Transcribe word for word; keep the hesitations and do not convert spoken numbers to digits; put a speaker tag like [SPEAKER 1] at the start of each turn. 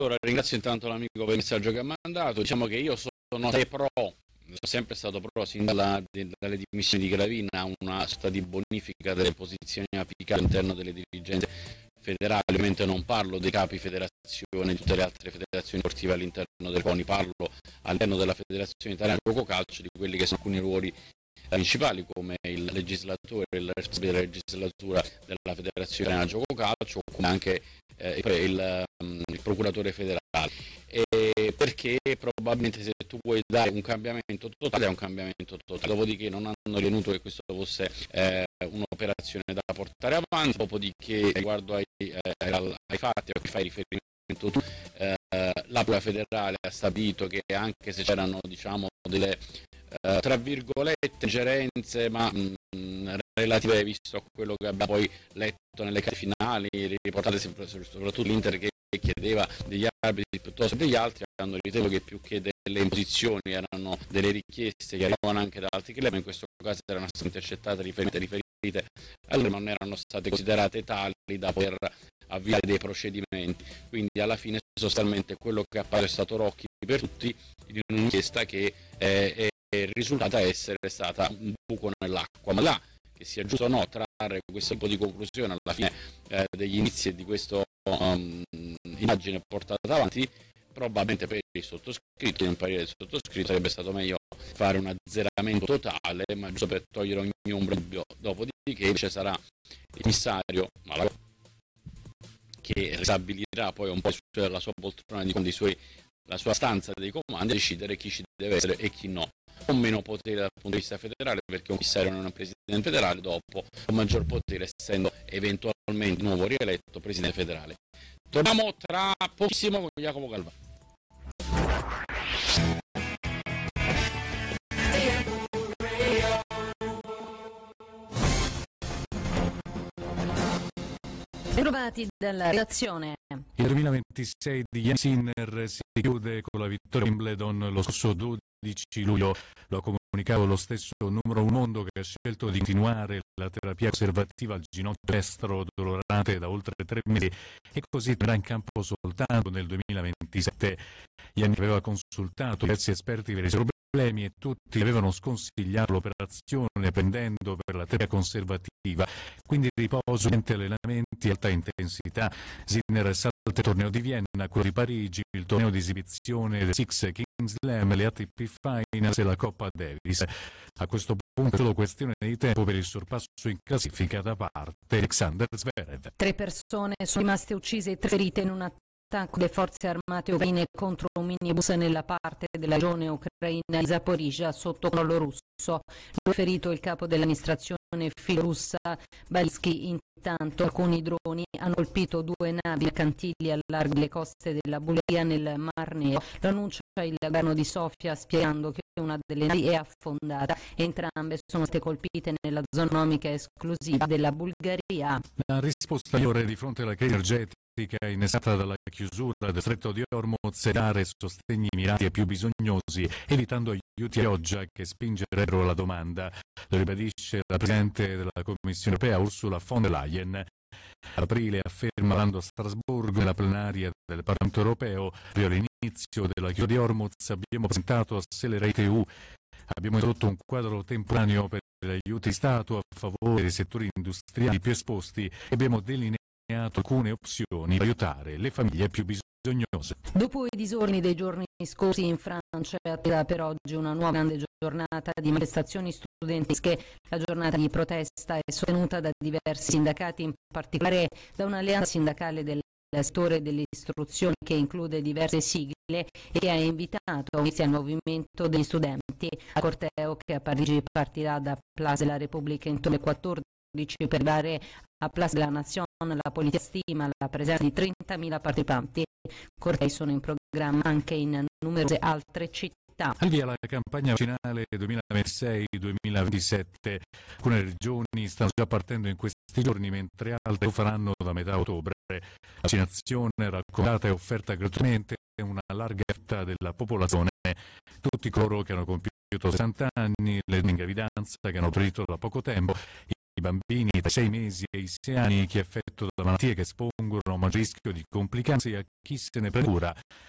[SPEAKER 1] Allora, ringrazio intanto l'amico per il messaggio che ha mandato. Diciamo che io sono pro, sono sempre stato pro sin dalla, dalle dimissioni di Gravina, una sorta di bonifica delle posizioni apicali all'interno delle dirigenze federali. Ovviamente non parlo dei capi federazione, di tutte le altre federazioni sportive all'interno del CONI, parlo all'interno della Federazione Italiana di Gioco Calcio di quelli che sono alcuni ruoli principali, come il legislatore, il responsabile della legislatura della Federazione Italiana di Gioco Calcio, come anche eh, il, um, il procuratore federale. E perché probabilmente se tu vuoi dare un cambiamento totale è un cambiamento totale, dopodiché non hanno ritenuto che questo fosse eh, un'operazione da portare avanti, dopodiché riguardo ai, eh, ai fatti a cui fai riferimento tu, eh, la Procura federale ha stabilito che anche se c'erano, diciamo, delle eh, tra virgolette ingerenze, ma mh, relative, visto a quello che abbiamo poi letto nelle carte finali riportate soprattutto l'Inter che chiedeva degli arbitri piuttosto che degli altri, hanno ritenuto che più che delle imposizioni erano delle richieste che arrivavano anche da altri club, ma in questo caso erano state intercettate riferite, riferite allora non erano state considerate tali da poter avviare dei procedimenti. Quindi alla fine sostanzialmente quello che appare è stato Rocchi per tutti di un'inchiesta che è, è risultata essere stata un buco nell'acqua, ma là che sia giusto o no trarre questo tipo di conclusione alla fine eh, degli inizi e di questa um, immagine portata avanti, probabilmente per il sottoscritto, in parere del sottoscritto, sarebbe stato meglio fare un azzeramento totale, ma giusto per togliere ogni ombra di dubbio. Dopodiché ci sarà il commissario che stabilirà poi un po' la sua poltrona di i suoi, la sua stanza dei comandi, a decidere chi ci deve essere e chi no. Con meno potere dal punto di vista federale, perché un commissario non è un presidente federale, dopo con maggior potere essendo eventualmente nuovo rieletto presidente federale. Torniamo tra pochissimo con Jacopo Galvani.
[SPEAKER 2] Trovati dalla redazione.
[SPEAKER 3] Il duemilaventisei di Jan Sinner si chiude con la vittoria a Wimbledon lo scorso dodici luglio. Lo comunicava lo stesso numero uno mondo che ha scelto di continuare la terapia conservativa al ginocchio destro dolorante da oltre tre mesi e così tornerà in campo soltanto nel duemilaventisette. Jan aveva consultato diversi esperti per i suoi problemi e tutti avevano sconsigliato l'operazione prendendo per la terapia conservativa, quindi riposo, niente allenamenti, alta intensità. Sinner salta il torneo di Vienna, quello di Parigi, il torneo di esibizione del Six Kings Slam, le A T P Finals e la Coppa Davis. A questo punto è solo questione di tempo per il sorpasso in classifica da parte di Alexander Zverev.
[SPEAKER 2] Tre persone sono rimaste uccise e tre ferite in un attacco delle forze armate ucraine contro un minibus nella parte della regione ucraina di Zaporizhzhia sotto controllo russo. Lo ferito il capo dell'amministrazione filorussa Balsky. Intanto alcuni droni hanno colpito due navi mercantili al largo delle coste della Bulgaria nel Mar Nero. Lo annuncia il governo di Sofia spiegando che una delle navi è affondata. Entrambe sono state colpite nella zona economica esclusiva della Bulgaria.
[SPEAKER 3] La risposta migliore di fronte alla crisi energetica innescata dalla chiusura del stretto di Hormuz è dare sostegni mirati ai più bisognosi, evitando aiuti a pioggia che spingerebbero la domanda. Lo ribadisce la Presidente della Commissione Europea Ursula von der Leyen. Ad aprile, afferma parlando a Strasburgo nella plenaria del Parlamento Europeo, per l'inizio della chiusura di Hormuz abbiamo presentato Accelerate E U. Abbiamo introdotto un quadro temporaneo per gli aiuti di Stato a favore dei settori industriali più esposti e abbiamo delineato alcune opzioni per aiutare le famiglie più bisognose.
[SPEAKER 2] Dopo i disordini dei giorni scorsi in Francia è attesa per oggi una nuova grande giornata di manifestazioni studentesche. La giornata di protesta è sostenuta da diversi sindacati, in particolare da un'alleanza sindacale del settore dell'istruzione che include diverse sigle e ha invitato a unirsi al movimento degli studenti. A corteo che a Parigi partirà da Place de la République intorno alle quattordici per arrivare a Place de la Nation. La polizia stima la presenza di trentamila partecipanti. Cortei sono in programma anche in numerose altre città.
[SPEAKER 3] Al via la campagna vaccinale duemilaventisei duemilaventisette. Alcune regioni stanno già partendo in questi giorni, mentre altre lo faranno da metà ottobre. La vaccinazione raccomandata e offerta gratuitamente a una larga fetta della popolazione. Tutti coloro che hanno compiuto sessanta anni, le in gravidanza che hanno perito da poco tempo, bambini tra i sei mesi e i sei anni, chi è affetto da malattie che espongono a maggior rischio di complicanze e a chi se ne prende cura